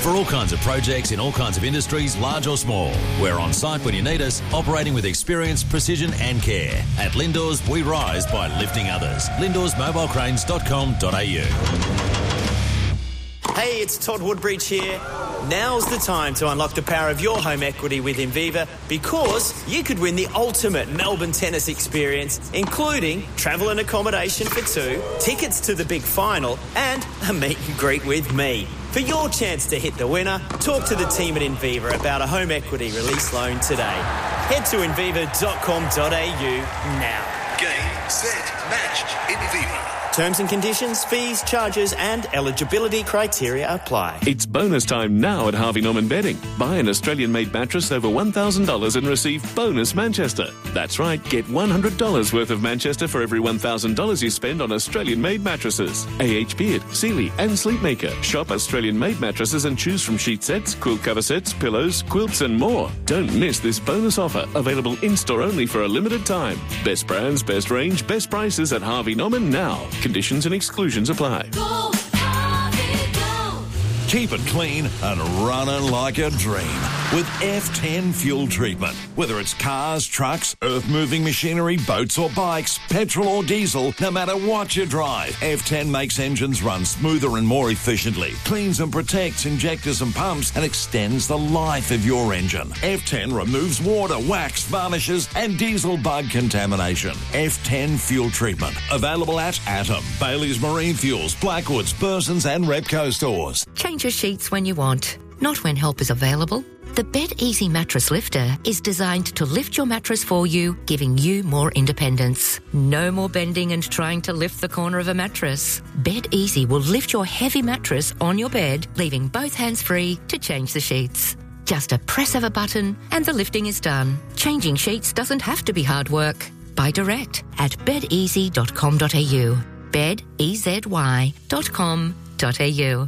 For all kinds of projects in all kinds of industries, large or small, we're on site when you need us, operating with experience, precision and care. At Lindors, we rise by lifting others. LindorsMobileCranes.com.au. Hey, it's Todd Woodbridge here. Now's the time to unlock the power of your home equity with Inviva, because you could win the ultimate Melbourne tennis experience, including travel and accommodation for two, tickets to the big final and a meet and greet with me. For your chance to hit the winner, talk to the team at Inviva about a home equity release loan today. Head to inviva.com.au now. Game, set, match, Inviva. Terms and conditions, fees, charges and eligibility criteria apply. It's bonus time now at Harvey Norman Bedding. Buy an Australian-made mattress over $1,000 and receive bonus Manchester. That's right, get $100 worth of Manchester for every $1,000 you spend on Australian-made mattresses. AH Beard, Sealy and Sleepmaker. Shop Australian-made mattresses and choose from sheet sets, quilt cover sets, pillows, quilts and more. Don't miss this bonus offer, available in-store only for a limited time. Best brands, best range, best prices at Harvey Norman now. Conditions and exclusions apply. Go, Harvey, go. Keep it clean and running like a dream with F10 fuel treatment. Whether it's cars, trucks, earth-moving machinery, boats or bikes, petrol or diesel, no matter what you drive, F10 makes engines run smoother and more efficiently, cleans and protects injectors and pumps, and extends the life of your engine. F10 removes water, wax, varnishes and diesel bug contamination. F10 fuel treatment. Available at Atom, Bailey's Marine Fuels, Blackwoods, Burson's and Repco stores. Change your sheets when you want, not when help is available. The Bed Easy Mattress Lifter is designed to lift your mattress for you, giving you more independence. No more bending and trying to lift the corner of a mattress. Bed Easy will lift your heavy mattress on your bed, leaving both hands free to change the sheets. Just a press of a button and the lifting is done. Changing sheets doesn't have to be hard work. Buy direct at bedeasy.com.au. bedeasy.com.au.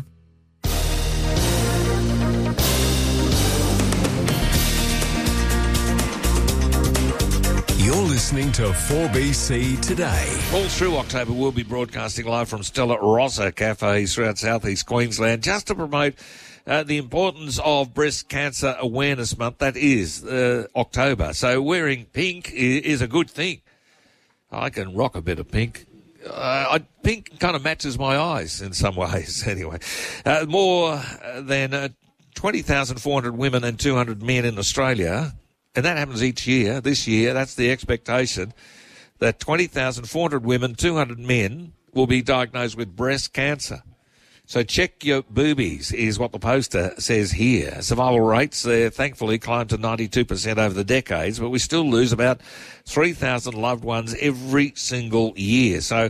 You're listening to 4BC Today. All through October, we'll be broadcasting live from Stella Rossa cafes throughout southeast Queensland, just to promote the importance of Breast Cancer Awareness Month. That is October. So wearing pink is a good thing. I can rock a bit of pink. Pink kind of matches my eyes in some ways, anyway. More than 20,400 women and 200 men in Australia. And that happens each year. This year, that's the expectation, that 20,400 women, 200 men will be diagnosed with breast cancer. So check your boobies is what the poster says here. Survival rates, thankfully, climbed to 92% over the decades, but we still lose about 3,000 loved ones every single year. So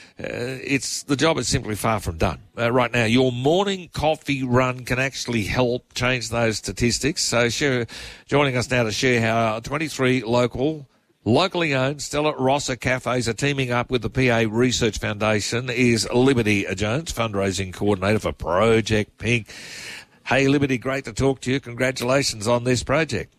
the job is simply far from done. Right now, your morning coffee run can actually help change those statistics. So joining us now to share how 23 locally owned Stella Rossa cafes are teaming up with the PA Research Foundation is Liberty Jones, fundraising coordinator for Project Pink. Hey, Liberty, great to talk to you. Congratulations on this project.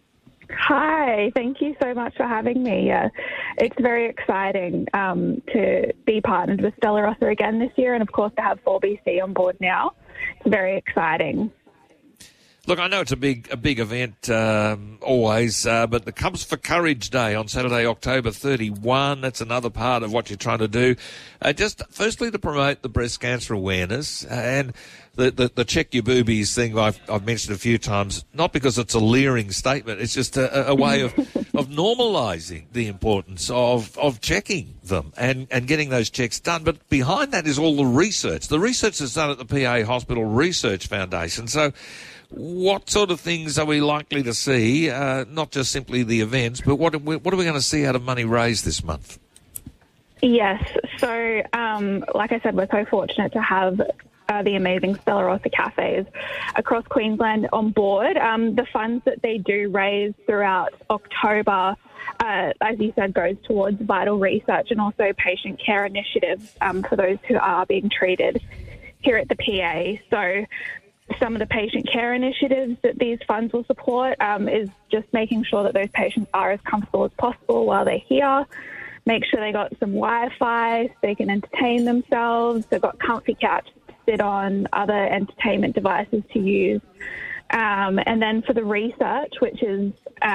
Hi, thank you so much for having me. It's very exciting to be partnered with Stella Rossa again this year, and of course to have 4BC on board now. It's very exciting. Look, I know it's a big event always, but the Cubs for Courage Day on Saturday, October 31, that's another part of what you're trying to do. Just firstly to promote the breast cancer awareness and the check your boobies thing I've mentioned a few times, not because it's a leering statement, it's just a way of normalising the importance of checking them and getting those checks done. But behind that is all the research. The research is done at the PA Hospital Research Foundation. So what sort of things are we likely to see, not just simply the events, but what are we going to see out of money raised this month? Yes, so like I said, we're so fortunate to have the amazing Stella Rossa cafes across Queensland on board. The funds that they do raise throughout October, as you said, goes towards vital research and also patient care initiatives for those who are being treated here at the PA. So some of the patient care initiatives that these funds will support is just making sure that those patients are as comfortable as possible while they're here. Make sure they got some Wi-Fi so they can entertain themselves. They've got comfy couches to sit on, other entertainment devices to use. And then for the research, which is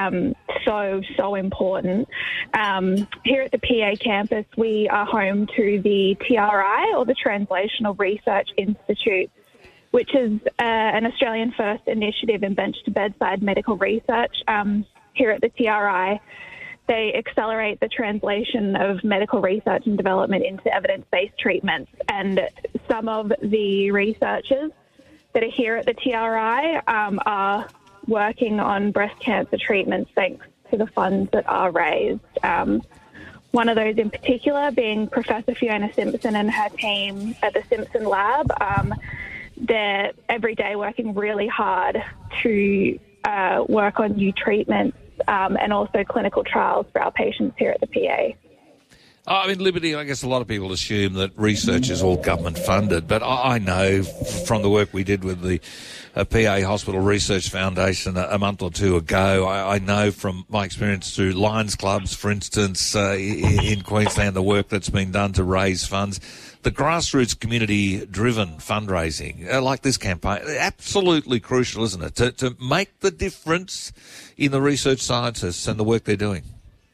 so important, here at the PA campus, we are home to the TRI, or the Translational Research Institute, which is an Australian first initiative in bench-to-bedside medical research here at the TRI. They accelerate the translation of medical research and development into evidence-based treatments. And some of the researchers that are here at the TRI are working on breast cancer treatments thanks to the funds that are raised. One of those in particular being Professor Fiona Simpson and her team at the Simpson Lab. They're every day working really hard to work on new treatments and also clinical trials for our patients here at the PA. I mean, Liberty, I guess a lot of people assume that research is all government funded, but I know from the work we did with the PA Hospital Research Foundation a month or two ago, I know from my experience through Lions Clubs, for instance, in Queensland, the work that's been done to raise funds, the grassroots community-driven fundraising, like this campaign, absolutely crucial, isn't it, to make the difference in the research scientists and the work they're doing?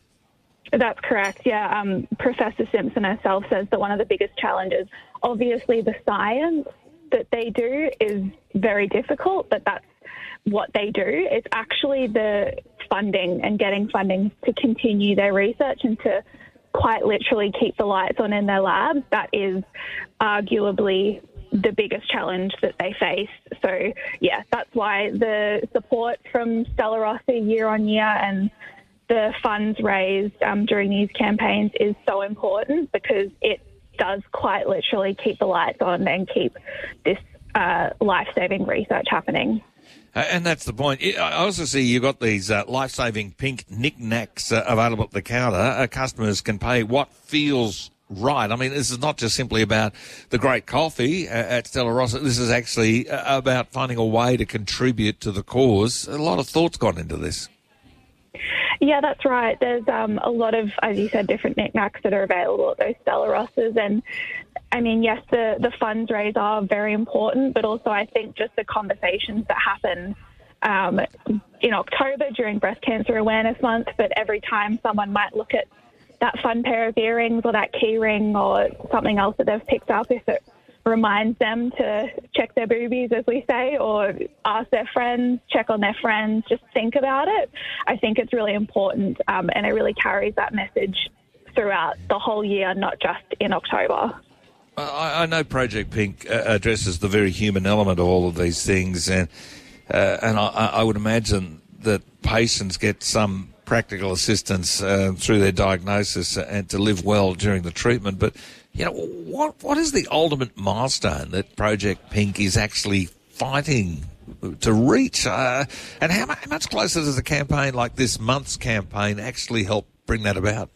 That's correct, yeah. Professor Simpson herself says that one of the biggest challenges, obviously the science that they do is very difficult, but that's what they do. It's actually the funding and getting funding to continue their research and to quite literally keep the lights on in their labs. That is arguably the biggest challenge that they face. So, yeah, that's why the support from Stella Rossi year on year and the funds raised during these campaigns is so important, because it does quite literally keep the lights on and keep this life-saving research happening. And that's the point. I also see you've got these life-saving pink knickknacks available at the counter. Customers can pay what feels right. I mean, this is not just simply about the great coffee at Stella Rossa. This is actually about finding a way to contribute to the cause. A lot of thought's gone into this. Yeah, that's right. There's a lot of, as you said, different knickknacks that are available at those Stella Rossas. And, I mean, yes, the funds raised are very important, but also I think just the conversations that happen in October during Breast Cancer Awareness Month, but every time someone might look at that fun pair of earrings or that key ring or something else that they've picked up, if it reminds them to check their boobies, as we say, or ask their friends, check on their friends, just think about it. I think it's really important, and it really carries that message throughout the whole year, not just in October. I know Project Pink addresses the very human element of all of these things, and I would imagine that patients get some practical assistance through their diagnosis and to live well during the treatment. But you know, what is the ultimate milestone that Project Pink is actually fighting to reach? And how much closer does a campaign like this month's campaign actually help bring that about?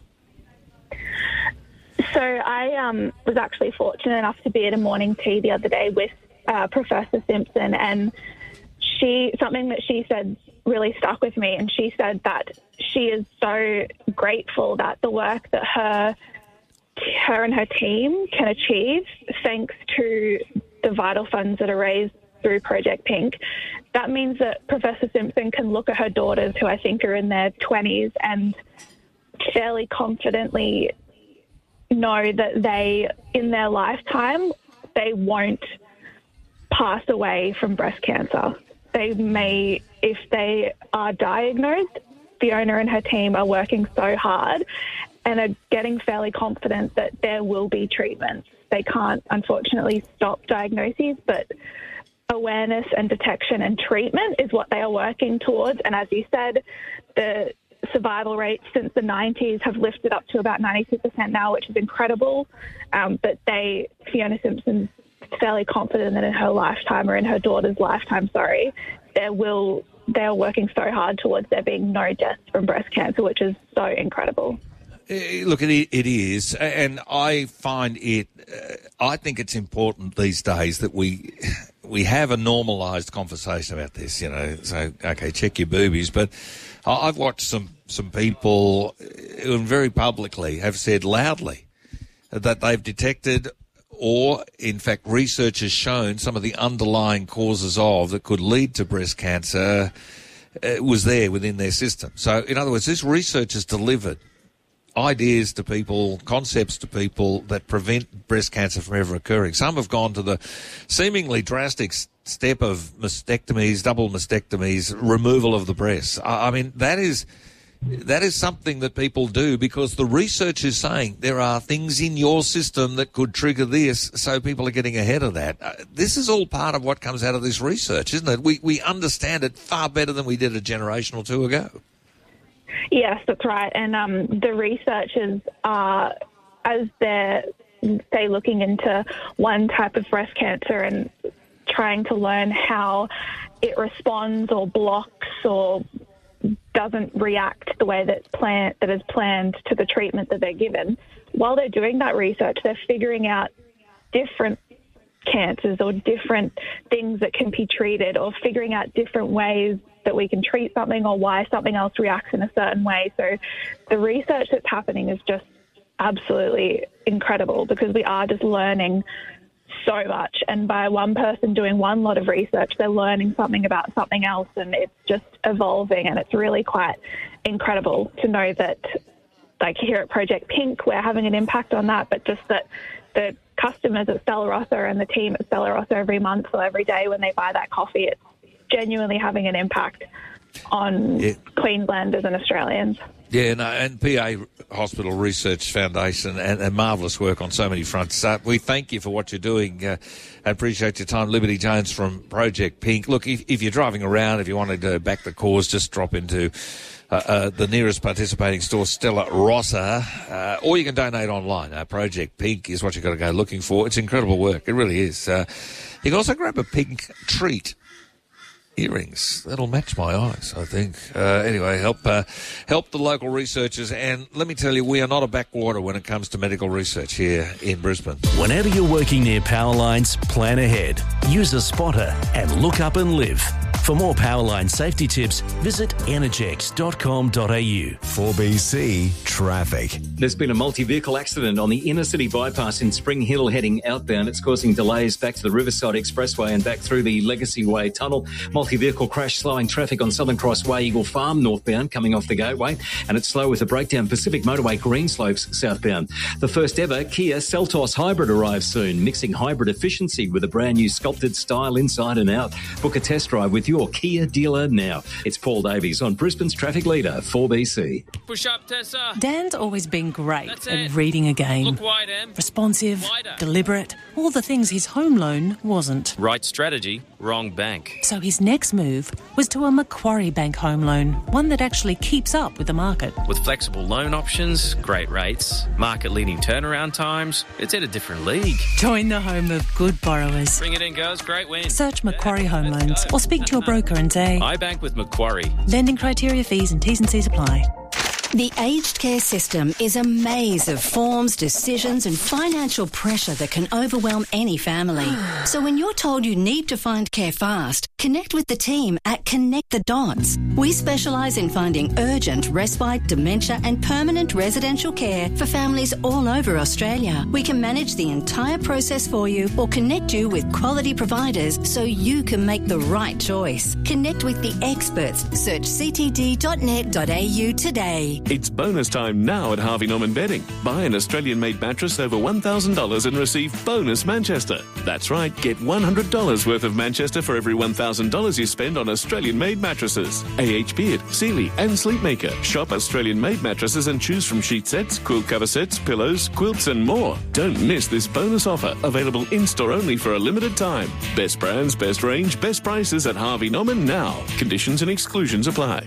So I was actually fortunate enough to be at a morning tea the other day with Professor Simpson, and something that she said really stuck with me, and she said that she is so grateful that the work that her and her team can achieve, thanks to the vital funds that are raised through Project Pink. That means that Professor Simpson can look at her daughters, who I think are in their 20s, and fairly confidently know that they, in their lifetime, they won't pass away from breast cancer. They may, if they are diagnosed, Fiona and her team are working so hard and are getting fairly confident that there will be treatments. They can't, unfortunately, stop diagnoses, but awareness and detection and treatment is what they are working towards. And as you said, the survival rates since the 90s have lifted up to about 92% now, which is incredible. But Fiona Simpson's fairly confident that in her lifetime, or in her daughter's lifetime, they are working so hard towards there being no deaths from breast cancer, which is so incredible. Look, it is, and I find it. I think it's important these days that we have a normalised conversation about this. You know, so okay, check your boobies. But I've watched some people who very publicly have said loudly that they've detected or, in fact, research has shown some of the underlying causes of that could lead to breast cancer was there within their system. So, in other words, this research has delivered ideas to people, concepts to people that prevent breast cancer from ever occurring. Some have gone to the seemingly drastic step of mastectomies, double mastectomies, removal of the breasts. I mean, that is something that people do because the research is saying there are things in your system that could trigger this, so people are getting ahead of that. This is all part of what comes out of this research, isn't it? We understand it far better than we did a generation or two ago. Yes, that's right. And the researchers are, as they're, say, looking into one type of breast cancer and trying to learn how it responds or blocks or doesn't react the way that is planned to the treatment that they're given. While they're doing that research, they're figuring out different cancers or different things that can be treated, or figuring out different ways that we can treat something or why something else reacts in a certain way. So the research that's happening is just absolutely incredible because we are just learning so much. And by one person doing one lot of research, they're learning something about something else, and it's just evolving. And it's really quite incredible to know that, like here at Project Pink, we're having an impact on that, but just that the customers at Stella Rossa and the team at Stella Rossa every month or every day when they buy that coffee, it's genuinely having an impact on Queenslanders and Australians. Yeah, no, and PA Hospital Research Foundation and marvellous work on so many fronts. We thank you for what you're doing. I appreciate your time. Liberty Jones from Project Pink. Look, if you're driving around, if you wanted to back the cause, just drop into the nearest participating store, Stella Rossa, or you can donate online. Project Pink is what you've got to go looking for. It's incredible work. It really is. You can also grab a pink treat. Earrings. That'll match my eyes, I think. Anyway, help the local researchers. And let me tell you, we are not a backwater when it comes to medical research here in Brisbane. Whenever you're working near power lines, plan ahead. Use a spotter and look up and live. For more Powerline safety tips, visit energex.com.au. 4BC Traffic. There's been a multi-vehicle accident on the inner city bypass in Spring Hill heading outbound. It's causing delays back to the Riverside Expressway and back through the Legacy Way tunnel. Multi-vehicle crash slowing traffic on Southern Cross Way, Eagle Farm northbound coming off the Gateway. And it's slow with a breakdown Pacific Motorway Greenslopes southbound. The first ever Kia Seltos Hybrid arrives soon, mixing hybrid efficiency with a brand new sculpted style inside and out. Book a test drive with your Kia dealer now. It's Paul Davies on Brisbane's Traffic Leader, 4BC. Push up, Tessa. Dan's always been great at reading a game. Look wide, Em. Responsive, Wider. deliberate, all the things his home loan wasn't. Right strategy, wrong bank. So his next move was to a Macquarie Bank home loan, one that actually keeps up with the market. With flexible loan options, great rates, market-leading turnaround times, it's in a different league. Join the home of good borrowers. Bring it in, girls. Great win. Search Macquarie Home Loans or speak to your broker and say, I bank with Macquarie. Lending criteria, fees and T's and C's apply. The aged care system is a maze of forms, decisions and financial pressure that can overwhelm any family. So when you're told you need to find care fast, connect with the team at Connect the Dots. We specialise in finding urgent, respite, dementia and permanent residential care for families all over Australia. We can manage the entire process for you or connect you with quality providers so you can make the right choice. Connect with the experts. Search ctd.net.au today. It's bonus time now at Harvey Norman Bedding. Buy an Australian-made mattress over $1,000 and receive bonus Manchester. That's right, get $100 worth of Manchester for every $1,000 you spend on Australian-made mattresses. AH Beard, Sealy and Sleepmaker. Shop Australian-made mattresses and choose from sheet sets, quilt cover sets, pillows, quilts and more. Don't miss this bonus offer, available in-store only for a limited time. Best brands, best range, best prices at Harvey Norman now. Conditions and exclusions apply.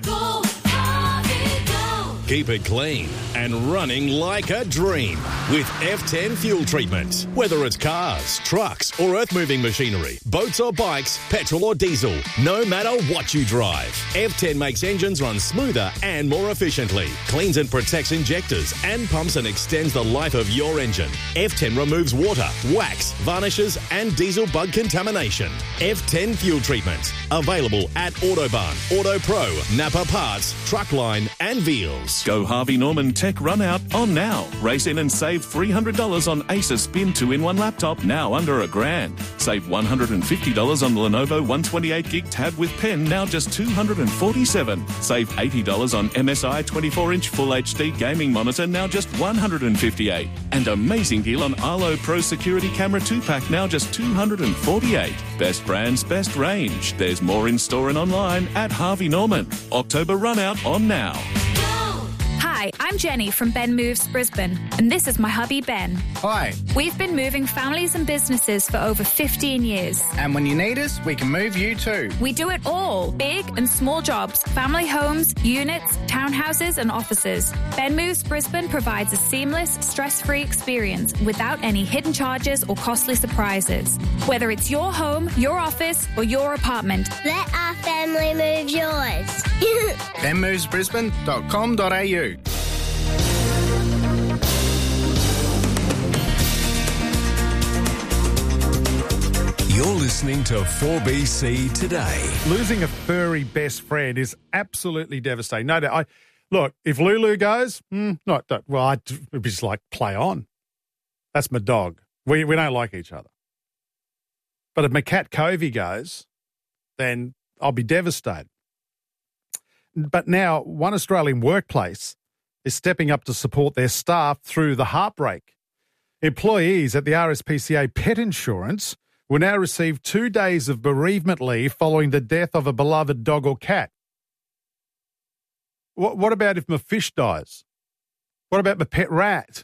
Keep it clean and running like a dream with F10 fuel treatment. Whether it's cars, trucks or earth-moving machinery, boats or bikes, petrol or diesel, no matter what you drive, F10 makes engines run smoother and more efficiently, cleans and protects injectors and pumps and extends the life of your engine. F10 removes water, wax, varnishes and diesel bug contamination. F10 fuel treatment. Available at Autobarn, Auto Pro, Napa Parts, Truckline and Veals. Go Harvey Norman Tech Run Out on now. Race in and save save $300 on Acer Spin 2-in-1 laptop, now under $1,000. Save $150 on the Lenovo 128GB tab with pen, now just $247. Save $80 on MSI 24-inch Full HD gaming monitor, now just $158. And amazing deal on Arlo Pro Security Camera 2-pack, now just $248. Best brands, best range. There's more in store and online at Harvey Norman. October run out on now. Hi, I'm Jenny from Ben Moves Brisbane, and this is my hubby Ben. Hi. We've been moving families and businesses for over 15 years. And when you need us, we can move you too. We do it all, big and small jobs, family homes, units, townhouses and offices. Ben Moves Brisbane provides a seamless, stress-free experience without any hidden charges or costly surprises. Whether it's your home, your office or your apartment. Let our family move yours. benmovesbrisbane.com.au. You're listening to 4BC Today. Losing a furry best friend is absolutely devastating. No doubt. Look, if Lulu goes, I'd just like play on. That's my dog. We don't like each other. But if my cat Covey goes, then I'll be devastated. But now one Australian workplace is stepping up to support their staff through the heartbreak. Employees at the RSPCA Pet Insurance will now receive 2 days of bereavement leave following the death of a beloved dog or cat. What about if my fish dies? What about my pet rat?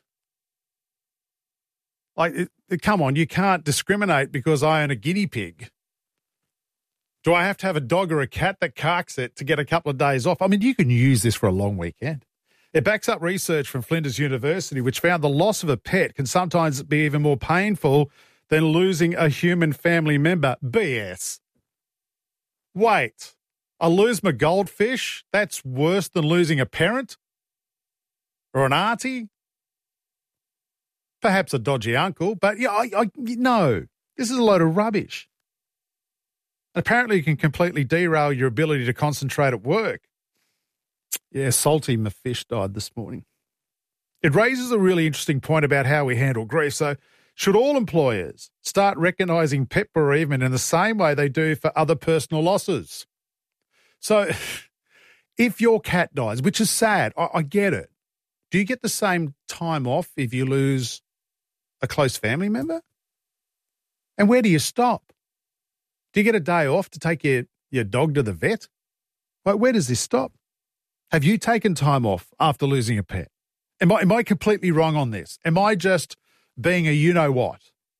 Come on, you can't discriminate because I own a guinea pig. Do I have to have a dog or a cat that carks it to get a couple of days off? I mean, you can use this for a long weekend. It backs up research from Flinders University, which found the loss of a pet can sometimes be even more painful than losing a human family member. BS. Wait, I lose my goldfish? That's worse than losing a parent? Or an auntie? Perhaps a dodgy uncle, but no, this is a load of rubbish. Apparently you can completely derail your ability to concentrate at work. Yeah, Salty, my fish died this morning. It raises a really interesting point about how we handle grief. So should all employers start recognising pet bereavement in the same way they do for other personal losses? So if your cat dies, which is sad, I get it. Do you get the same time off if you lose a close family member? And where do you stop? Do you get a day off to take your dog to the vet? Where does this stop? Have you taken time off after losing a pet? Am I completely wrong on this? Am I just being a you-know-what?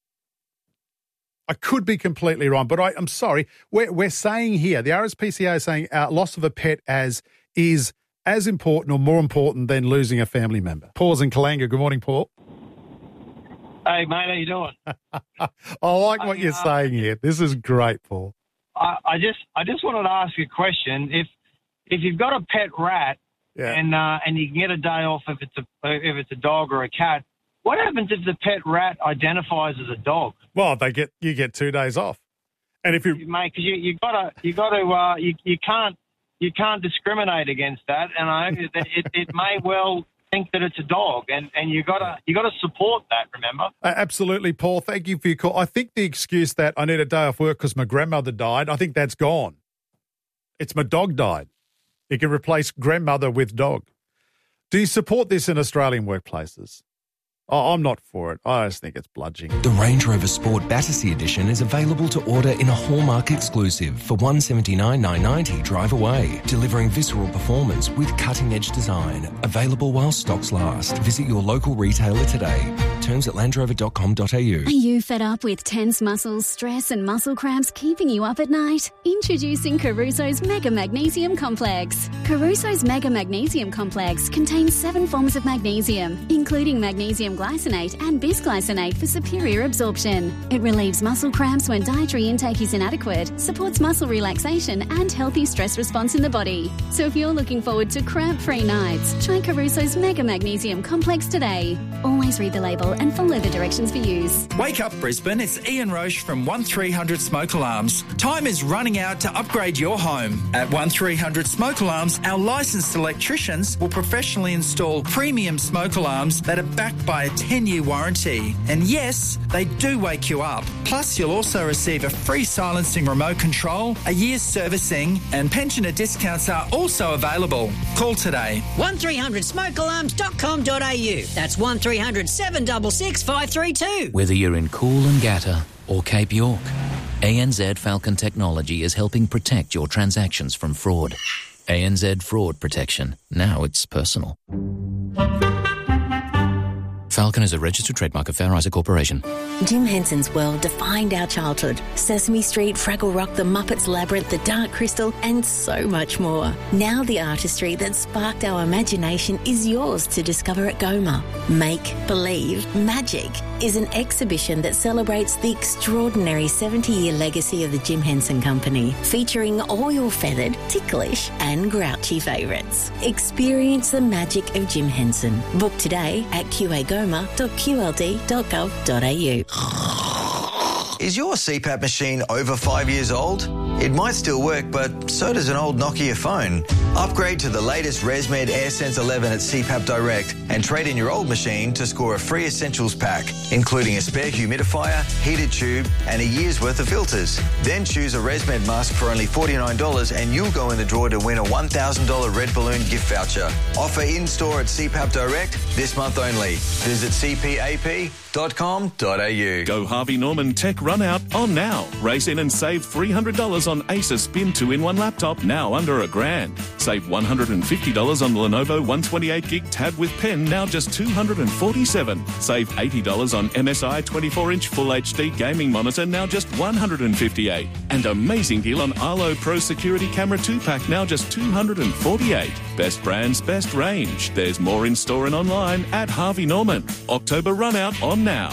I could be completely wrong, but I'm sorry. We're saying here, the RSPCA is saying loss of a pet is as important or more important than losing a family member. Paul's in Kalanga. Good morning, Paul. Hey, mate, how you doing? I like what you're saying here. This is great, Paul. I just wanted to ask you a question. If you've got a pet rat and you can get a day off if it's a dog or a cat, what happens if the pet rat identifies as a dog? Well, you get 2 days off, and if mate, because you can't discriminate against that, and it may well think that it's a dog, and you got to support that. Remember? Absolutely, Paul. Thank you for your call. I think the excuse that I need a day off work because my grandmother died, I think that's gone. It's my dog died. You can replace grandmother with dog. Do you support this in Australian workplaces? Oh, I'm not for it. I just think it's bludgeoning. The Range Rover Sport Battersea Edition is available to order in a Hallmark exclusive for $179,990 drive away, delivering visceral performance with cutting-edge design. Available while stocks last. Visit your local retailer today. Terms at landrover.com.au. Are you fed up with tense muscles, stress and muscle cramps keeping you up at night? Introducing Caruso's Mega Magnesium Complex. Caruso's Mega Magnesium Complex contains 7 forms of magnesium, including magnesium glycinate and bisglycinate for superior absorption. It relieves muscle cramps when dietary intake is inadequate, supports muscle relaxation and healthy stress response in the body. So if you're looking forward to cramp-free nights, try Caruso's Mega Magnesium Complex today. Always read the label and follow the directions for use. Wake up, Brisbane. It's Ian Roche from 1300 Smoke Alarms. Time is running out to upgrade your home. At 1300 Smoke Alarms, our licensed electricians will professionally install premium smoke alarms that are backed by a 10-year warranty. And yes, they do wake you up. Plus, you'll also receive a free silencing remote control, a year's servicing, and pensioner discounts are also available. Call today. 1300smokealarms.com.au. That's 1300 766 532. Whether you're in Coolangatta or Cape York, ANZ Falcon Technology is helping protect your transactions from fraud. ANZ Fraud Protection. Now it's personal. Falcon is a registered trademark of Fair Isaac Corporation. Jim Henson's world defined our childhood. Sesame Street, Fraggle Rock, The Muppets Labyrinth, The Dark Crystal, and so much more. Now the artistry that sparked our imagination is yours to discover at Goma. Make Believe Magic is an exhibition that celebrates the extraordinary 70-year legacy of the Jim Henson Company, featuring all your feathered, ticklish and grouchy favourites. Experience the magic of Jim Henson. Book today at qagoma.qld.gov.au. Is your CPAP machine over 5 years old? It might still work, but so does an old Nokia phone. Upgrade to the latest ResMed AirSense 11 at CPAP Direct and trade in your old machine to score a free essentials pack, including a spare humidifier, heated tube, and a year's worth of filters. Then choose a ResMed mask for only $49 and you'll go in the draw to win a $1,000 Red Balloon gift voucher. Offer in-store at CPAP Direct this month only. Visit cpap.com.au. Go Harvey Norman Tech Run Out on now. Race in and save $300 on Acer Spin 2-in-1 laptop, now under $1,000. Save $150 on the Lenovo 128GB tab with pen, now just $247. Save $80 on MSI 24-inch Full HD gaming monitor, now just $158. And amazing deal on Arlo Pro Security Camera 2-pack, now just $248. Best brands, best range. There's more in store and online at Harvey Norman. October Run Out on now.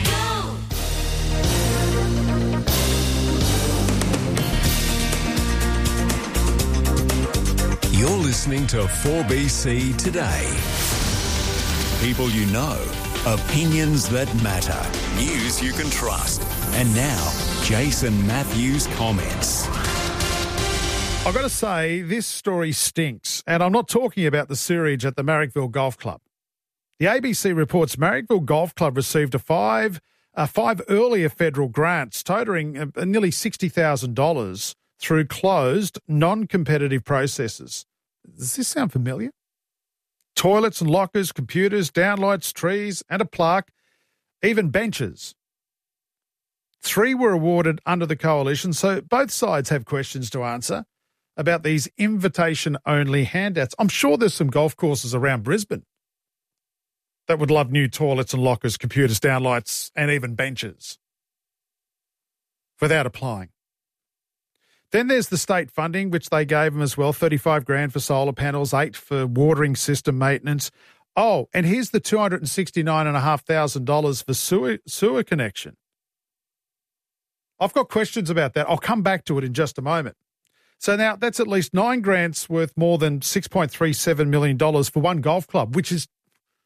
You're listening to 4BC Today. People you know, opinions that matter, news you can trust. And now, Jason Matthews comments. I've got to say, this story stinks, and I'm not talking about the sewage at the Marrickville Golf Club. The ABC reports Marrickville Golf Club received five earlier federal grants totaling nearly $60,000 through closed, non-competitive processes. Does this sound familiar? Toilets and lockers, computers, downlights, trees, and a plaque, even benches. 3 were awarded under the coalition, so both sides have questions to answer about these invitation-only handouts. I'm sure there's some golf courses around Brisbane that would love new toilets and lockers, computers, downlights, and even benches without applying. Then there's the state funding, which they gave them as well, $35,000 for solar panels, $8,000 for watering system maintenance. Oh, and here's the $269,500 for sewer connection. I've got questions about that. I'll come back to it in just a moment. So now that's at least 9 grants worth more than $6.37 million for one golf club, which is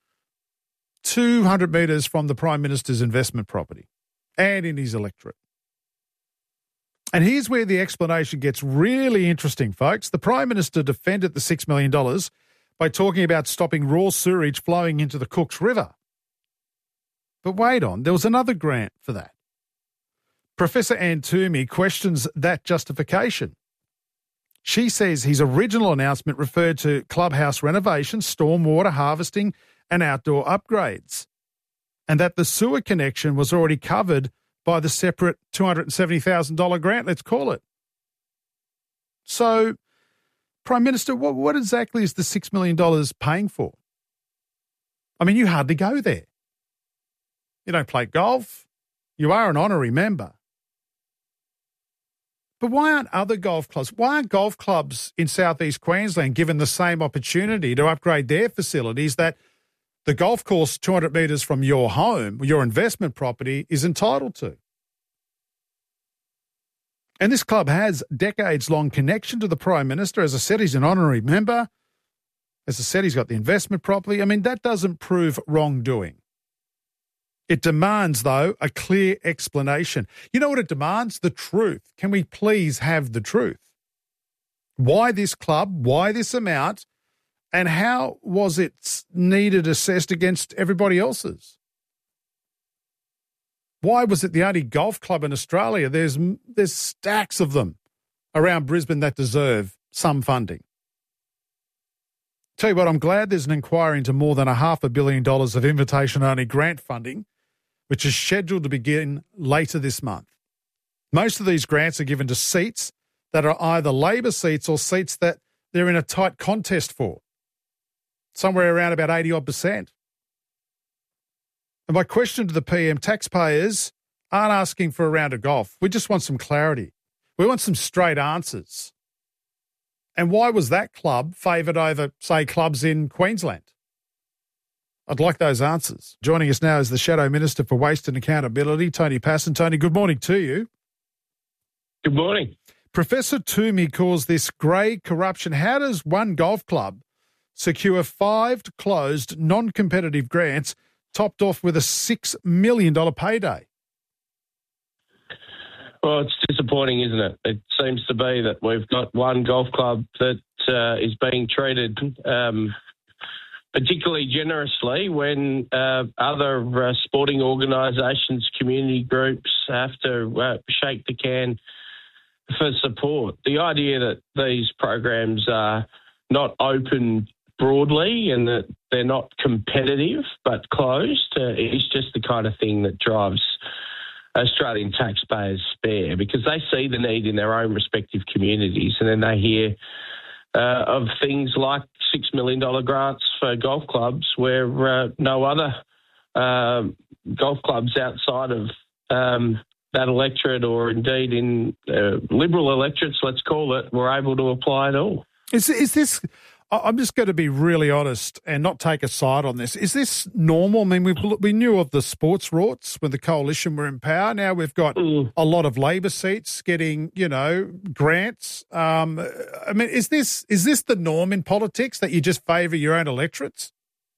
200 metres from the Prime Minister's investment property and in his electorate. And here's where the explanation gets really interesting, folks. The Prime Minister defended the $6 million by talking about stopping raw sewage flowing into the Cooks River. But wait on, there was another grant for that. Professor Ann Toomey questions that justification. She says his original announcement referred to clubhouse renovation, stormwater harvesting and outdoor upgrades, and that the sewer connection was already covered by the separate $270,000 grant, let's call it. So, Prime Minister, what exactly is the $6 million paying for? I mean, you hardly go there. You don't play golf. You are an honorary member. But why aren't other golf clubs, why aren't golf clubs in southeast Queensland given the same opportunity to upgrade their facilities that the golf course 200 metres from your home, your investment property, is entitled to? And this club has decades-long connection to the Prime Minister. As I said, he's an honorary member. As I said, he's got the investment property. I mean, that doesn't prove wrongdoing. It demands, though, a clear explanation. You know what it demands? The truth. Can we please have the truth? Why this club? Why this amount? And how was it needed assessed against everybody else's? Why was it the only golf club in Australia? There's stacks of them around Brisbane that deserve some funding. Tell you what, I'm glad there's an inquiry into more than $500 million of invitation-only grant funding, which is scheduled to begin later this month. Most of these grants are given to seats that are either Labor seats or seats that they're in a tight contest for, somewhere around about 80-odd%. And my question to the PM, taxpayers aren't asking for a round of golf. We just want some clarity. We want some straight answers. And why was that club favoured over, say, clubs in Queensland? I'd like those answers. Joining us now is the Shadow Minister for Waste and Accountability, Tony Passon. Tony, good morning to you. Good morning. Professor Toomey calls this grey corruption. How does one golf club secure 5 closed non-competitive grants topped off with a $6 million payday? Well, it's disappointing, isn't it? It seems to be that we've got one golf club that is being treated particularly generously when other sporting organisations, community groups have to shake the can for support. The idea that these programs are not open broadly and that they're not competitive but closed is just the kind of thing that drives Australian taxpayers spare, because they see the need in their own respective communities and then they hear of things like $6 million grants for golf clubs where no other golf clubs outside of that electorate, or indeed in Liberal electorates, let's call it, were able to apply at all. Is this... I'm just going to be really honest and not take a side on this. Is this normal? I mean, we knew of the sports rorts when the Coalition were in power. Now we've got a lot of Labor seats getting, grants. I mean, is this the norm in politics, that you just favour your own electorates?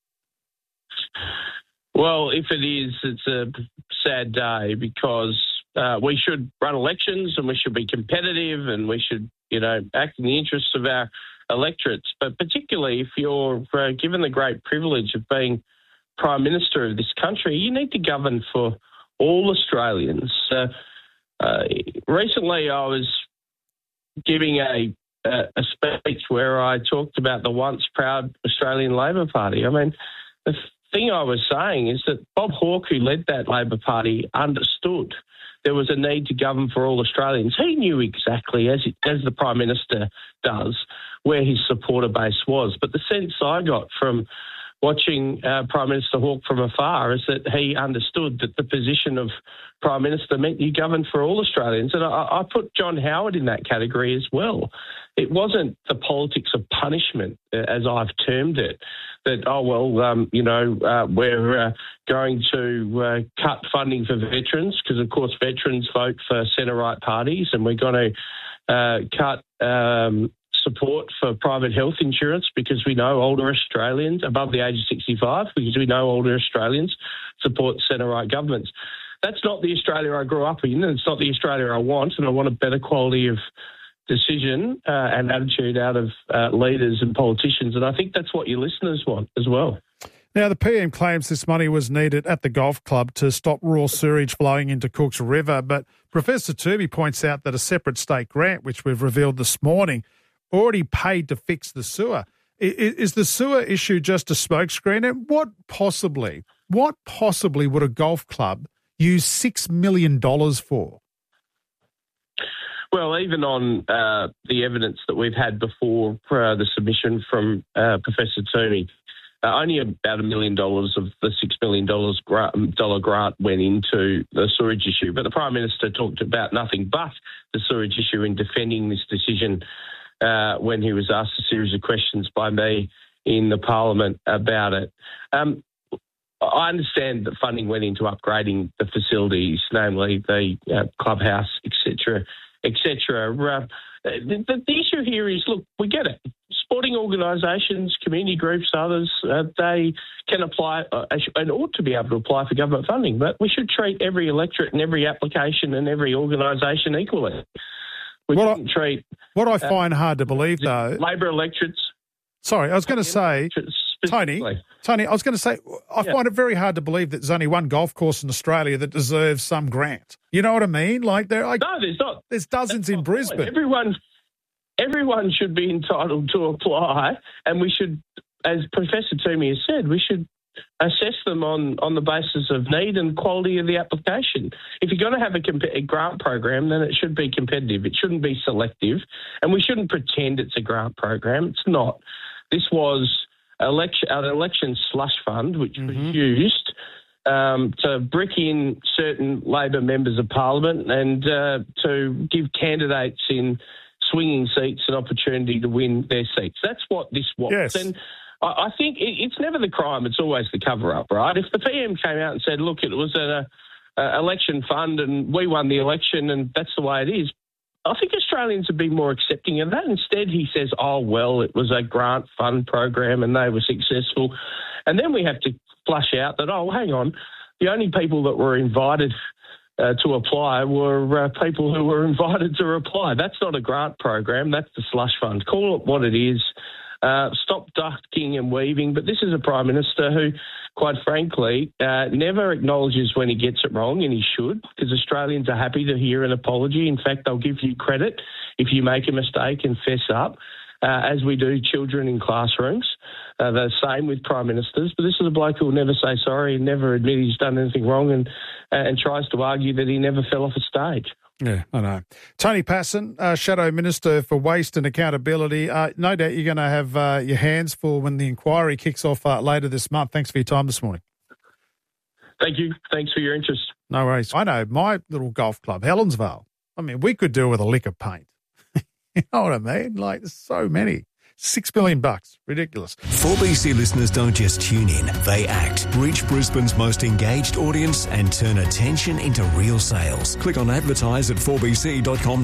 Well, if it is, it's a sad day, because we should run elections and we should be competitive and we should, act in the interests of our electorates, but particularly if you're given the great privilege of being Prime Minister of this country, you need to govern for all Australians. Recently I was giving a speech where I talked about the once proud Australian Labor Party. I mean, the thing I was saying is that Bob Hawke, who led that Labor Party, understood there was a need to govern for all Australians. He knew exactly, as the Prime Minister does, where his supporter base was. But the sense I got from watching Prime Minister Hawke from afar is that he understood that the position of Prime Minister meant you govern for all Australians. And I put John Howard in that category as well. It wasn't the politics of punishment, as I've termed it, that, we're going to cut funding for veterans, because, of course, veterans vote for centre-right parties, and we're going to cut support for private health insurance, because we know older Australians above the age of 65, because we know older Australians support centre-right governments. That's not the Australia I grew up in, and it's not the Australia I want, and I want a better quality of decision and attitude out of leaders and politicians, and I think that's what your listeners want as well. Now, the PM claims this money was needed at the golf club to stop raw sewage flowing into Cooks River, but Professor Toomey points out that a separate state grant, which we've revealed this morning, already paid to fix the sewer. Is the sewer issue just a smokescreen? And what possibly would a golf club use $6 million for? Well, even on the evidence that we've had before the submission from Professor Toomey, only about $1 million of the $6 million grant went into the sewage issue. But the Prime Minister talked about nothing but the sewage issue in defending this decision when he was asked a series of questions by me in the Parliament about it. I understand that funding went into upgrading the facilities, namely the clubhouse, etc., etc. The issue here is, look, we get it. sporting organisations, community groups, others, they can apply and ought to be able to apply for government funding. But we should treat every electorate and every application and every organisation equally. We shouldn't treat... What I find hard to believe, though... Labor electorates... Sorry, I was going to say... Tony, I was going to say, I find it very hard to believe that there's only one golf course in Australia that deserves some grant. You know what I mean? Like no, there's not. There's dozens in Brisbane. Everyone should be entitled to apply, and we should, as Professor Toomey has said, we should assess them on the basis of need and quality of the application. If you're going to have a grant program, then it should be competitive. It shouldn't be selective, and we shouldn't pretend it's a grant program. It's not. This was an election slush fund, which was used to brick in certain Labor members of Parliament and to give candidates in swinging seats an opportunity to win their seats. That's what this was. Yes. And I think it's never the crime, it's always the cover-up, right? If the PM came out and said, look, it was an election fund and we won the election and that's the way it is, I think Australians would be more accepting of that. Instead, he says, oh, well, it was a grant fund program and they were successful. And then we have to flush out that, oh, hang on, the only people that were invited to apply were people who were invited to apply. That's not a grant program. That's the slush fund. Call it what it is. Stop ducking and weaving. But this is a Prime Minister who, quite frankly, never acknowledges when he gets it wrong, and he should, because Australians are happy to hear an apology. In fact, they'll give you credit if you make a mistake and fess up, as we do children in classrooms. The same with Prime Ministers. But this is a bloke who will never say sorry and never admit he's done anything wrong and tries to argue that he never fell off a stage. Yeah, I know. Tony Passon, Shadow Minister for Waste and Accountability. No doubt you're going to have your hands full when the inquiry kicks off later this month. Thanks for your time this morning. Thank you. Thanks for your interest. No worries. I know my little golf club, Helensvale. I mean, we could do with a lick of paint. You know what I mean? Like, there's so many. $6 billion. Ridiculous. 4BC listeners don't just tune in, they act. Reach Brisbane's most engaged audience and turn attention into real sales. Click on advertise at 4bc.com.au.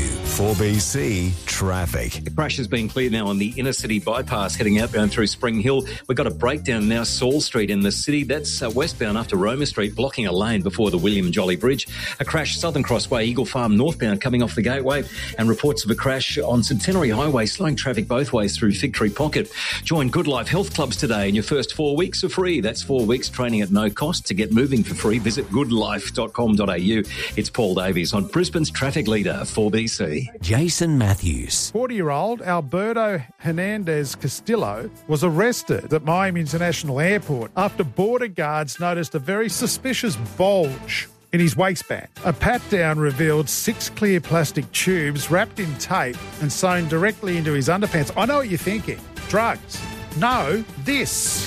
4BC Traffic. The crash has been cleared now on the inner city bypass heading outbound through Spring Hill. We've got a breakdown now, Saul Street in the city. That's westbound after Roma Street, blocking a lane before the William Jolly Bridge. A crash Southern Crossway, Eagle Farm northbound coming off the Gateway. And reports of a crash on Centenary Highway, slowing traffic both ways through Fig Tree Pocket. Join Good Life Health Clubs today and your first 4 weeks are free. That's 4 weeks training at no cost. To get moving for free, visit goodlife.com.au. It's Paul Davies on Brisbane's traffic leader, 4BC. Jason Matthews. 40-year-old Alberto Hernandez Castillo was arrested at Miami International Airport after border guards noticed a very suspicious bulge in his waistband. A pat-down revealed 6 clear plastic tubes wrapped in tape and sewn directly into his underpants. I know what you're thinking. Drugs. No, this.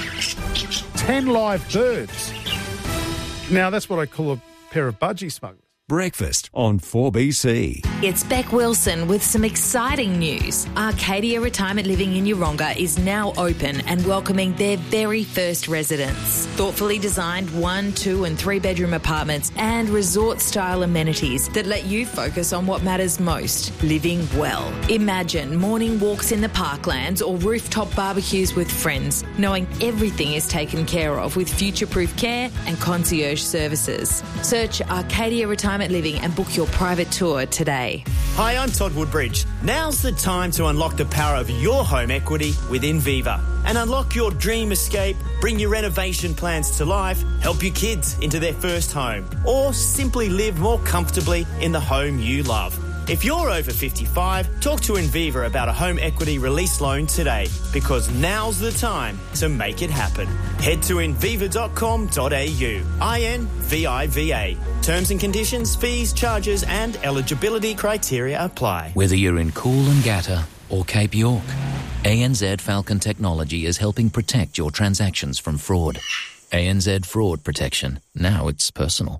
10 live birds. Now, that's what I call a pair of budgie smugglers. Breakfast on 4BC. It's Beck Wilson with some exciting news. Arcadia Retirement Living in Yeronga is now open and welcoming their very first residents. Thoughtfully designed 1, 2 and 3 bedroom apartments and resort-style amenities that let you focus on what matters most, living well. Imagine morning walks in the parklands or rooftop barbecues with friends, knowing everything is taken care of with future-proof care and concierge services. Search Arcadia Retirement Living and book your private tour today. Hi, I'm Todd Woodbridge. Now's the time to unlock the power of your home equity with Inviva and unlock your dream escape, bring your renovation plans to life, help your kids into their first home, or simply live more comfortably in the home you love. If you're over 55, talk to Inviva about a home equity release loan today, because now's the time to make it happen. Head to inviva.com.au. INVIVA. Terms and conditions, fees, charges and eligibility criteria apply. Whether you're in Coolangatta or Cape York, ANZ Falcon Technology is helping protect your transactions from fraud. ANZ Fraud Protection. Now it's personal.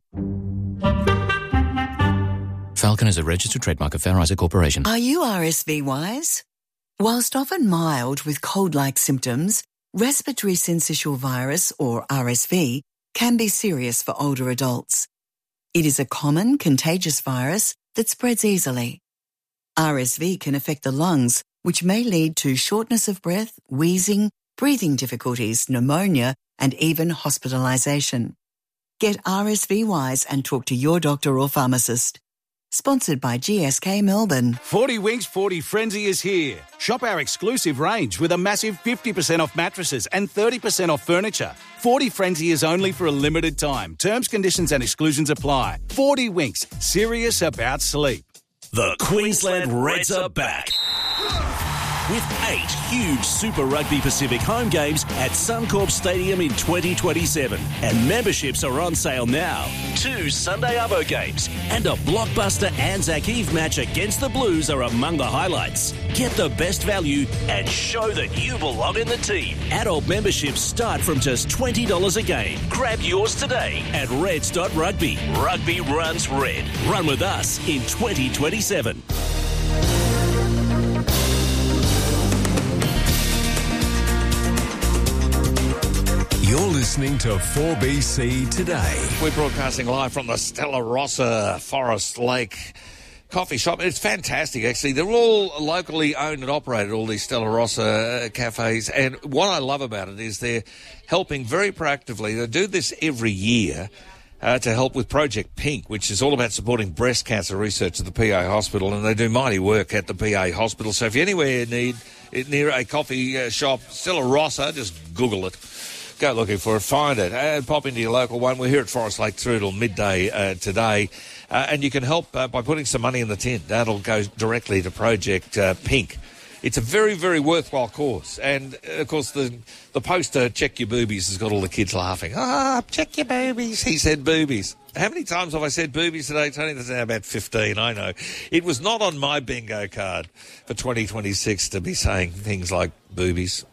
Falcon is a registered trademark of Fair Isaac Corporation. Are you RSV wise? Whilst often mild with cold-like symptoms, respiratory syncytial virus, or RSV, can be serious for older adults. It is a common contagious virus that spreads easily. RSV can affect the lungs, which may lead to shortness of breath, wheezing, breathing difficulties, pneumonia, and even hospitalisation. Get RSV Wise and talk to your doctor or pharmacist. Sponsored by GSK Melbourne. 40 Winks 40 Frenzy is here. Shop our exclusive range with a massive 50% off mattresses and 30% off furniture. 40 Frenzy is only for a limited time. Terms, conditions and exclusions apply. 40 Winks, serious about sleep. The Queensland Reds are back. With 8 huge Super Rugby Pacific home games at Suncorp Stadium in 2027. And memberships are on sale now. 2 Sunday Arvo games and a blockbuster Anzac Eve match against the Blues are among the highlights. Get the best value and show that you belong in the team. Adult memberships start from just $20 a game. Grab yours today at reds.rugby. Rugby runs red. Run with us in 2027. You're listening to 4BC Today. We're broadcasting live from the Stella Rossa Forest Lake coffee shop. It's fantastic, actually. They're all locally owned and operated, all these Stella Rossa cafes. And what I love about it is they're helping very proactively. They do this every year to help with Project Pink, which is all about supporting breast cancer research at the PA Hospital. And they do mighty work at the PA Hospital. So if you're anywhere near a coffee shop, Stella Rossa, just Google it. Go looking for it, find it, and pop into your local one. We're here at Forest Lake through till midday today. And you can help by putting some money in the tin. That'll go directly to Project Pink. It's a very, very worthwhile cause. And, of course, the poster, Check Your Boobies, has got all the kids laughing. Check your boobies. He said boobies. How many times have I said boobies today, Tony? That's now about 15, I know. It was not on my bingo card for 2026 to be saying things like boobies.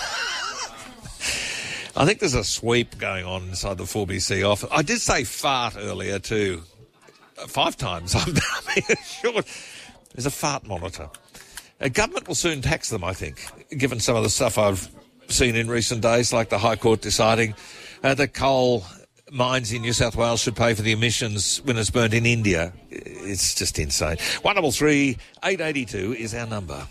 I think there's a sweep going on inside the 4BC office. I did say fart earlier too. 5 times. I'm sure. There's a fart monitor. Government will soon tax them, I think, given some of the stuff I've seen in recent days, like the High Court deciding that coal mines in New South Wales should pay for the emissions when it's burnt in India. It's just insane. 133 882 is our number.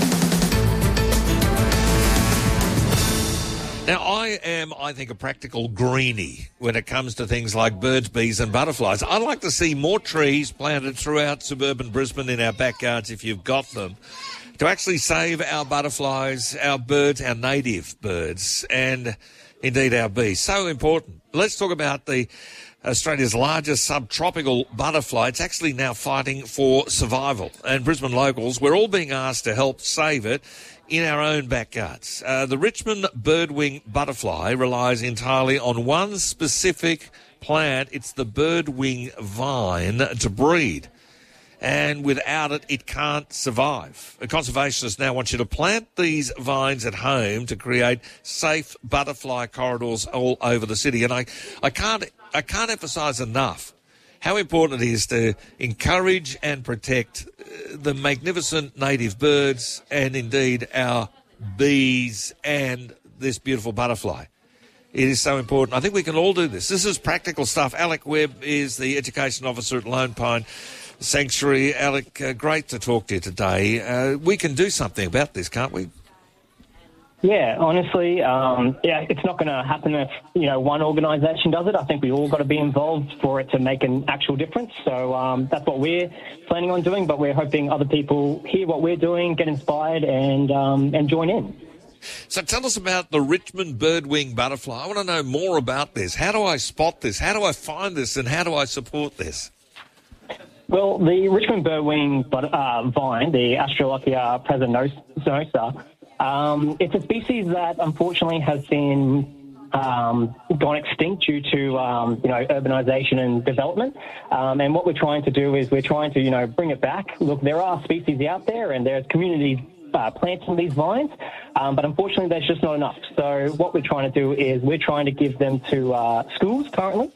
Now, I think, a practical greenie when it comes to things like birds, bees and butterflies. I'd like to see more trees planted throughout suburban Brisbane in our backyards, if you've got them, to actually save our butterflies, our birds, our native birds, and indeed our bees. So important. Let's talk about Australia's largest subtropical butterfly. It's actually now fighting for survival. And Brisbane locals, we're all being asked to help save it in our own backyards. The Richmond birdwing butterfly relies entirely on one specific plant. It's the birdwing vine to breed. And without it, it can't survive. Conservationists now want you to plant these vines at home to create safe butterfly corridors all over the city. And I can't emphasise enough how important it is to encourage and protect the magnificent native birds and indeed our bees and this beautiful butterfly. It is so important. I think we can all do this. This is practical stuff. Alec Webb is the Education Officer at Lone Pine Sanctuary. Alec, great to talk to you today. We can do something about this, can't we? Yeah, honestly, it's not going to happen if, one organisation does it. I think we all got to be involved for it to make an actual difference. So that's what we're planning on doing, but we're hoping other people hear what we're doing, get inspired and join in. So tell us about the Richmond birdwing butterfly. I want to know more about this. How do I spot this? How do I find this? And how do I support this? Well, the Richmond birdwing vine, the Astrolochia praesinosa, it's a species that unfortunately has been gone extinct due to urbanisation and development. And what we're trying to do is we're trying to bring it back. Look, there are species out there, and there's communities planting these vines, but unfortunately there's just not enough. So what we're trying to do is we're trying to give them to schools currently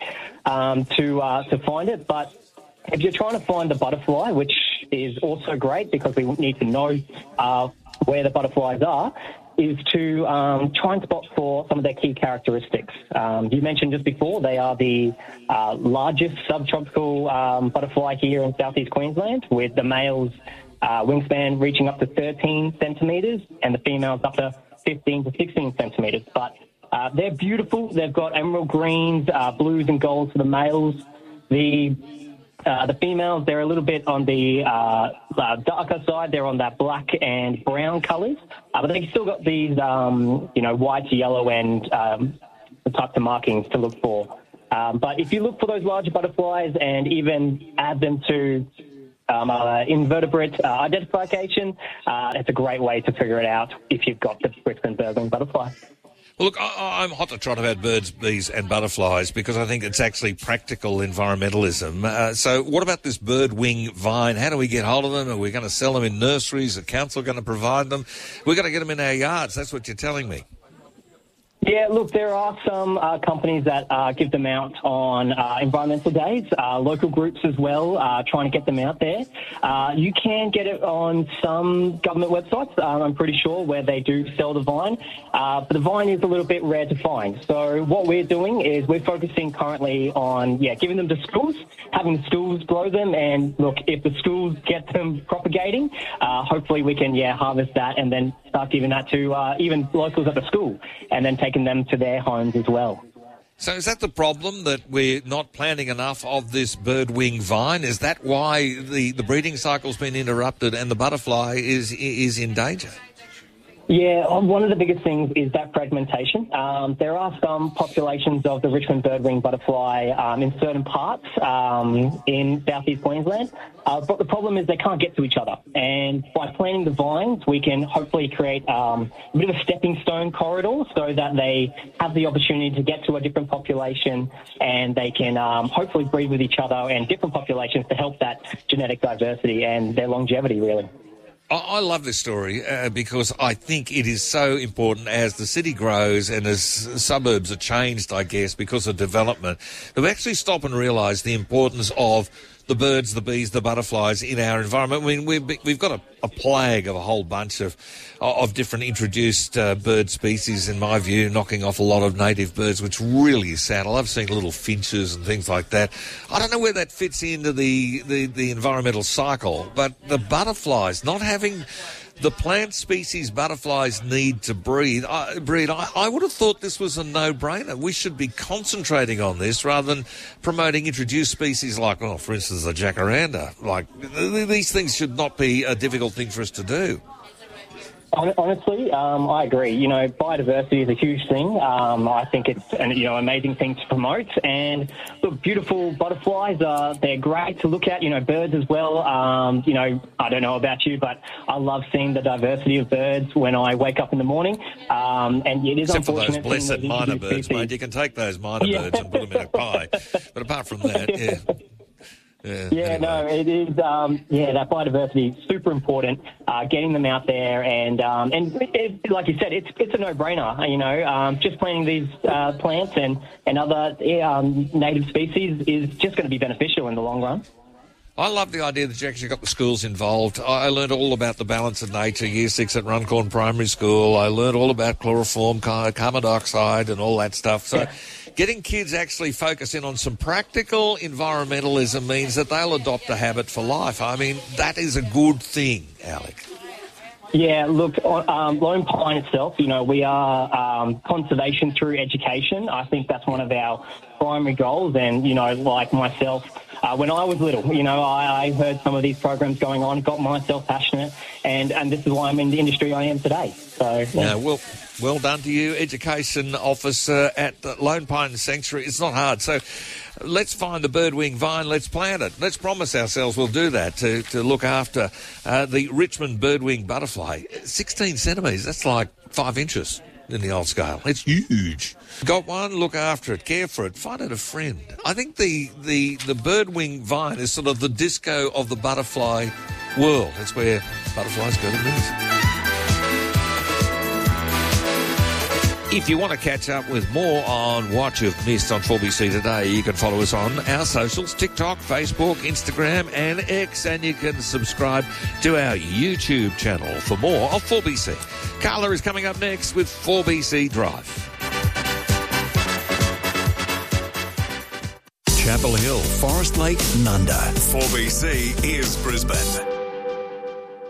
to find it. But if you're trying to find the butterfly, which is also great because we need to know where the butterflies are, is to try and spot for some of their key characteristics. You mentioned just before they are the largest subtropical butterfly here in southeast Queensland, with the males wingspan reaching up to 13 centimetres, and the females up to 15 to 16 centimetres. But they're beautiful. They've got emerald greens, blues and golds for the males. The females, they're a little bit on the darker side. They're on that black and brown colours, but they've still got these, white, yellow, and the types of markings to look for. But if you look for those larger butterflies and even add them to invertebrate identification, it's a great way to figure it out if you've got the Richmond birdwing butterfly. Well, look, I'm hot to trot about birds, bees and butterflies because I think it's actually practical environmentalism. So what about this birdwing vine? How do we get hold of them? Are we going to sell them in nurseries? Is the council going to provide them? We've got to get them in our yards. That's what you're telling me. Yeah, look, there are some companies that give them out on environmental days, local groups as well, trying to get them out there. You can get it on some government websites, I'm pretty sure, where they do sell the vine. But the vine is a little bit rare to find. So what we're doing is we're focusing currently on, giving them to schools, having the schools grow them. And look, if the schools get them propagating, hopefully we can, harvest that and then start giving that to even locals at the school and then taking them to their homes as well. So is that the problem, that we're not planting enough of this birdwing vine? Is that why the breeding cycle's been interrupted and the butterfly is in danger? Yeah, one of the biggest things is that fragmentation. There are some populations of the Richmond birdwing butterfly in certain parts in southeast Queensland, but the problem is they can't get to each other. And by planting the vines, we can hopefully create a bit of a stepping stone corridor so that they have the opportunity to get to a different population and they can hopefully breed with each other and different populations to help that genetic diversity and their longevity, really. I love this story because I think it is so important as the city grows and as suburbs are changed, I guess, because of development, that we actually stop and realise the importance of the birds, the bees, the butterflies in our environment. I mean, we've got a plague of a whole bunch of different introduced bird species, in my view, knocking off a lot of native birds, which really is sad. I love seeing little finches and things like that. I don't know where that fits into the environmental cycle, but the butterflies, not having the plant species butterflies need to breed. I would have thought this was a no-brainer. We should be concentrating on this rather than promoting introduced species like, for instance, the jacaranda. Like, these things should not be a difficult thing for us to do. Honestly, I agree. Biodiversity is a huge thing. I think it's an amazing thing to promote. And look, beautiful butterflies, they're great to look at. Birds as well. I don't know about you, but I love seeing the diversity of birds when I wake up in the morning. And it is except unfortunate. For those blessed minor birds, mate. You can take those minor birds and put them in a pie. But apart from that, yeah. Anyway. No, it is. That biodiversity is super important. Getting them out there, and like you said, it's a no-brainer. Just planting these plants and other native species is just going to be beneficial in the long run. I love the idea that you actually got the schools involved. I learned all about the balance of nature, Year 6 at Runcorn Primary School. I learned all about chloroform, carbon dioxide and all that stuff. So getting kids actually focus in on some practical environmentalism means that they'll adopt a habit for life. I mean, that is a good thing, Alec. Yeah, look, Lone Pine itself, we are conservation through education. I think that's one of our primary goals. And, like myself, when I was little, I heard some of these programs going on, got myself passionate, and this is why I'm in the industry I am today. So, yeah. Well done to you, Education Officer at the Lone Pine Sanctuary. It's not hard. So let's find the birdwing vine, let's plant it. Let's promise ourselves we'll do that to look after the Richmond birdwing butterfly. 16 centimetres, that's like 5 inches in the old scale. It's huge. Got one, look after it, care for it, find it a friend. I think the birdwing vine is sort of the disco of the butterfly world. It's where butterflies go to meet. If you want to catch up with more on what you've missed on 4BC Today, you can follow us on our socials, TikTok, Facebook, Instagram and X, and you can subscribe to our YouTube channel for more of 4BC. Carla is coming up next with 4BC Drive. Chapel Hill, Forest Lake, Nunda. 4BC is Brisbane.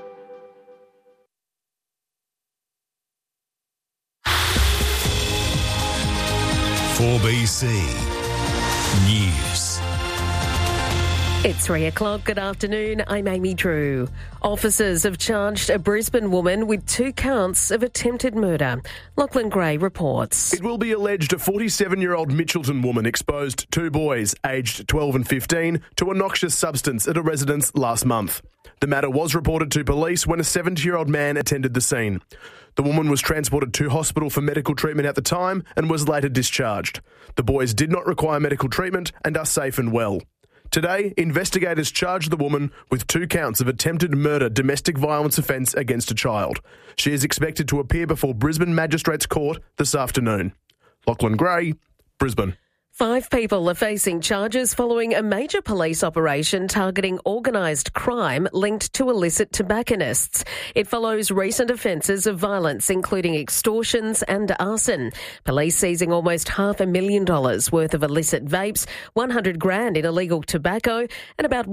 4BC News. It's 3 o'clock. Good afternoon. I'm Amy Drew. Officers have charged a Brisbane woman with 2 counts of attempted murder. Lachlan Gray reports. It will be alleged a 47-year-old Mitchelton woman exposed 2 boys, aged 12 and 15, to a noxious substance at a residence last month. The matter was reported to police when a 70-year-old man attended the scene. The woman was transported to hospital for medical treatment at the time and was later discharged. The boys did not require medical treatment and are safe and well. Today, investigators charged the woman with 2 counts of attempted murder domestic violence offence against a child. She is expected to appear before Brisbane Magistrates Court this afternoon. Lachlan Gray, Brisbane. 5 people are facing charges following a major police operation targeting organised crime linked to illicit tobacconists. It follows recent offences of violence, including extortions and arson. Police seizing almost $500,000 worth of illicit vapes, $100,000 in illegal tobacco, and about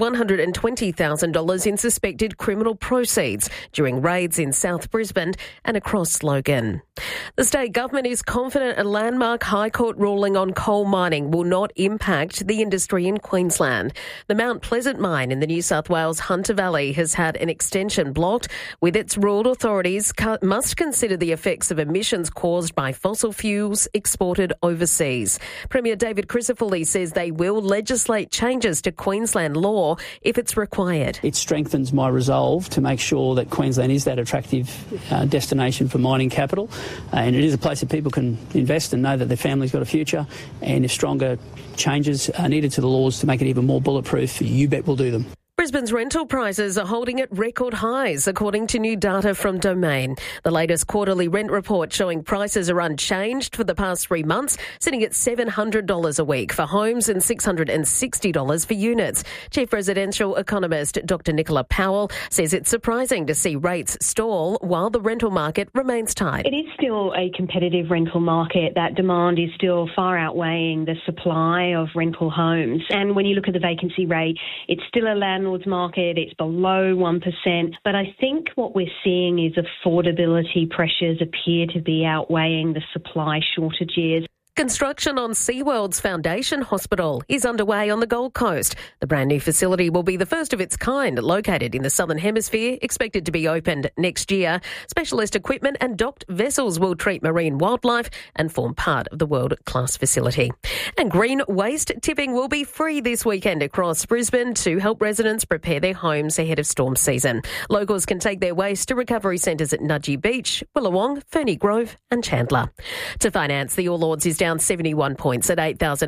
$120,000 in suspected criminal proceeds during raids in South Brisbane and across Logan. The state government is confident a landmark High Court ruling on coal mining will not impact the industry in Queensland. The Mount Pleasant mine in the New South Wales Hunter Valley has had an extension blocked, with its ruled authorities must consider the effects of emissions caused by fossil fuels exported overseas. Premier David Crisafulli says they will legislate changes to Queensland law if it's required. It strengthens my resolve to make sure that Queensland is that attractive destination for mining capital, and it is a place that people can invest and know that their family's got a future, and if stronger changes are needed to the laws to make it even more bulletproof, you bet we'll do them. Brisbane's rental prices are holding at record highs, according to new data from Domain. The latest quarterly rent report showing prices are unchanged for the past 3 months, sitting at $700 a week for homes and $660 for units. Chief residential economist Dr. Nicola Powell says it's surprising to see rates stall while the rental market remains tight. It is still a competitive rental market. That demand is still far outweighing the supply of rental homes. And when you look at the vacancy rate, it's still a landlord's market. It's below 1%. But I think what we're seeing is affordability pressures appear to be outweighing the supply shortages. Construction on SeaWorld's Foundation Hospital is underway on the Gold Coast. The brand new facility will be the first of its kind, located in the Southern Hemisphere, expected to be opened next year. Specialist equipment and docked vessels will treat marine wildlife and form part of the world-class facility. And green waste tipping will be free this weekend across Brisbane to help residents prepare their homes ahead of storm season. Locals can take their waste to recovery centres at Nudgee Beach, Willawong, Ferny Grove and Chandler. To finance, the All Ords is down 71 points at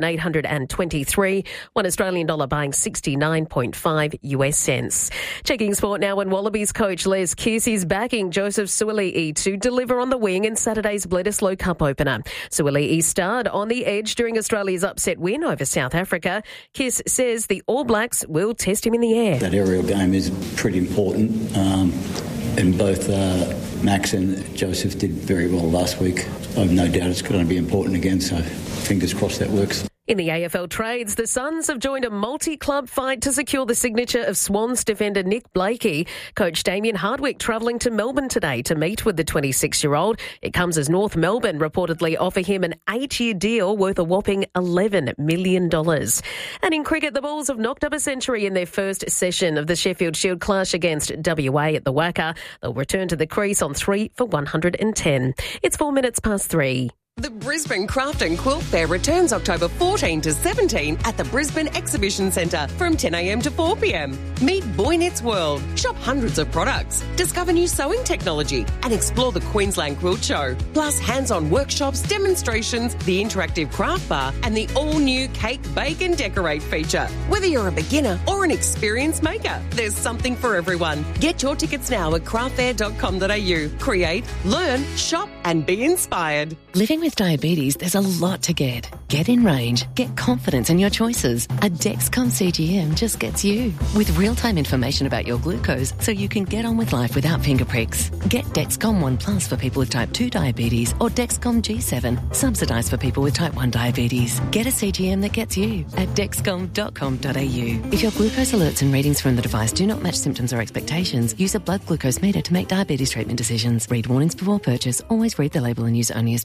8,823. One Australian dollar buying 69.5 US cents. Checking sport now, when Wallabies coach Les Kiss is backing Joseph Suaalii to deliver on the wing in Saturday's Bledisloe Cup opener. Suaalii starred on the edge during Australia's upset win over South Africa. Kiss says the All Blacks will test him in the air. That aerial game is pretty important. And both Max and Joseph did very well last week. I've no doubt it's going to be important again, so fingers crossed that works. In the AFL trades, the Suns have joined a multi-club fight to secure the signature of Swans defender Nick Blakey. Coach Damien Hardwick travelling to Melbourne today to meet with the 26-year-old. It comes as North Melbourne reportedly offer him an 8-year deal worth a whopping $11 million. And in cricket, the Bulls have knocked up a century in their first session of the Sheffield Shield clash against WA at the Wacker. They'll return to the crease on 3 for 110. It's 4 minutes past 3. The Brisbane Craft and Quilt Fair returns October 14 to 17 at the Brisbane Exhibition Centre from 10 a.m. to 4 p.m. Meet Boy Knits World, shop hundreds of products, discover new sewing technology and explore the Queensland Quilt Show. Plus hands-on workshops, demonstrations, the interactive craft bar and the all-new Cake, Bake and Decorate feature. Whether you're a beginner or an experienced maker, there's something for everyone. Get your tickets now at craftfair.com.au. Create, learn, shop and be inspired. Living with diabetes, there's a lot to get. Get in range. Get confidence in your choices. A Dexcom CGM just gets you. With real-time information about your glucose so you can get on with life without finger pricks. Get Dexcom ONE Plus for people with type 2 diabetes or Dexcom G7, subsidised for people with type 1 diabetes. Get a CGM that gets you at dexcom.com.au. If your glucose alerts and readings from the device do not match symptoms or expectations, use a blood glucose meter to make diabetes treatment decisions. Read warnings before purchase. Always read the label and use only as directed.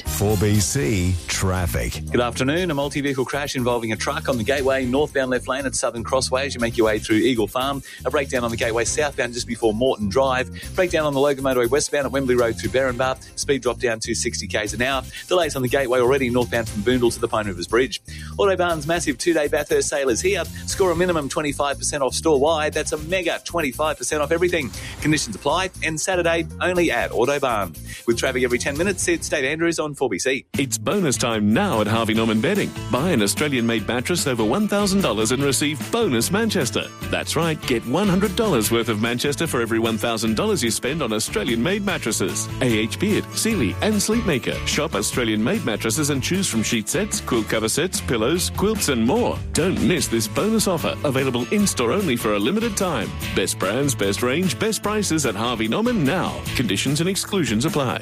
4BC Traffic. Good afternoon. A multi-vehicle crash involving a truck on the Gateway northbound left lane at Southern Crossway as you make your way through Eagle Farm. A breakdown on the Gateway southbound just before Moreton Drive. Breakdown on the Logan Motorway westbound at Wembley Road through Berrinbar. Speed drop down to 60 k's an hour. Delays on the Gateway already northbound from Boondall to the Pine Rivers Bridge. Autobarn's massive 2-day Bathurst sale is here. Score a minimum 25% off store-wide. That's a mega 25% off everything. Conditions apply. And Saturday only at Autobarn. With traffic every 10 minutes, it's Dave Andrews on 4BC. It's bonus time now at Harvey Norman Bedding. Buy an Australian-made mattress over $1,000 and receive bonus Manchester. That's right, get $100 worth of Manchester for every $1,000 you spend on Australian-made mattresses. AH Beard, Sealy and Sleepmaker. Shop Australian-made mattresses and choose from sheet sets, quilt cover sets, pillows, quilts and more. Don't miss this bonus offer, available in-store only for a limited time. Best brands, best range, best prices at Harvey Norman now. Conditions and exclusions apply.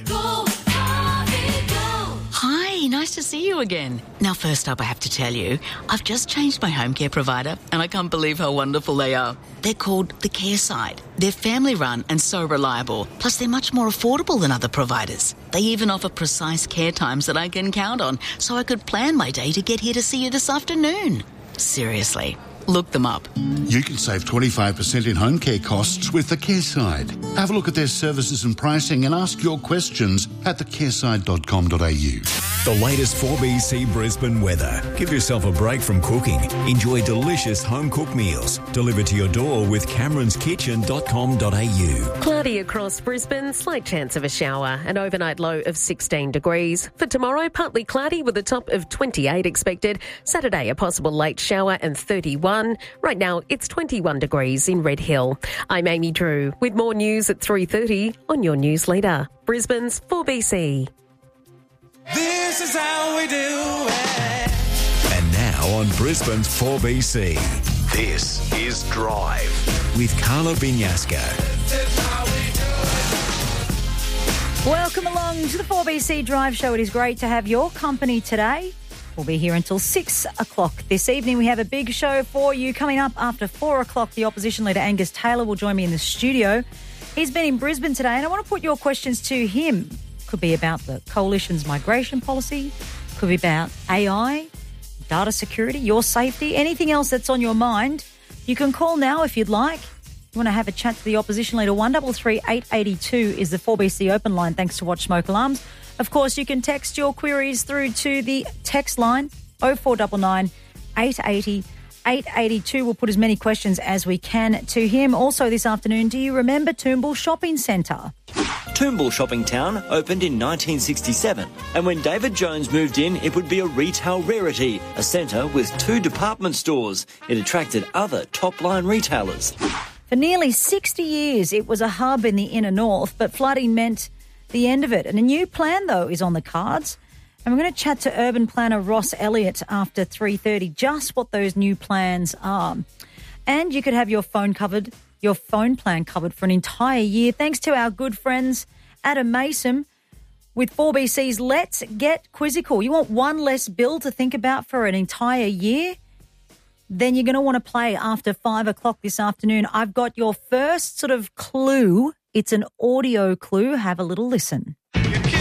Hi, nice to see you again. Now, first up, I have to tell you, I've just changed my home care provider and I can't believe how wonderful they are. They're called The Care Side. They're family-run and so reliable. Plus, they're much more affordable than other providers. They even offer precise care times that I can count on, so I could plan my day to get here to see you this afternoon. Seriously. Look them up. You can save 25% in home care costs with The Care Side. Have a look at their services and pricing and ask your questions at thecareside.com.au. The latest 4BC Brisbane weather. Give yourself a break from cooking. Enjoy delicious home-cooked meals delivered to your door with cameronskitchen.com.au. Cloudy across Brisbane, slight chance of a shower, an overnight low of 16 degrees. For tomorrow, partly cloudy with a top of 28 expected. Saturday, a possible late shower and 31. Right now, it's 21 degrees in Red Hill. I'm Amy Drew with more news at 3:30 on your news leader. Brisbane's 4BC. This is how we do it. And now on Brisbane's 4BC, this is Drive with Carla Binyaska. Welcome along to the 4BC Drive Show. It is great to have your company today. We'll be here until 6 o'clock this evening. We have a big show for you. Coming up after 4 o'clock, the opposition leader Angus Taylor will join me in the studio. He's been in Brisbane today, and I want to put your questions to him. Could be about the Coalition's migration policy, could be about AI, data security, your safety, anything else that's on your mind. You can call now if you'd like. You want to have a chat to the opposition leader, 1338 882 is the 4BC open line, thanks to Watch Smoke Alarms. Of course, you can text your queries through to the text line 0499 880 882. We'll put as many questions as we can to him. Also this afternoon, do you remember Toombul Shopping Centre? Toombul Shopping Town opened in 1967, and when David Jones moved in, it would be a retail rarity, a centre with 2 department stores. It attracted other top-line retailers. For nearly 60 years, it was a hub in the inner north, but flooding meant the end of it. And a new plan, though, is on the cards. And we're going to chat to urban planner Ross Elliott after 3:30, just what those new plans are. And you could have your phone plan covered for an entire year, thanks to our good friends Adam Mason with 4BC's Let's Get Quizzical. You want one less bill to think about for an entire year? Then you're going to want to play after 5 o'clock this afternoon. I've got your first sort of clue. It's an audio clue. Have a little listen. You